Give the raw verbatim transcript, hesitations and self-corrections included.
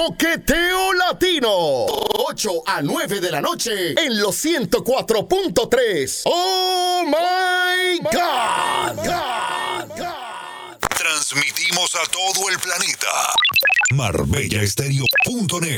Toqueteo Latino. ocho a nueve de la noche en los ciento cuatro punto tres. ¡Oh, my God! God, God! Transmitimos a todo el planeta. Marbella Estéreo punto net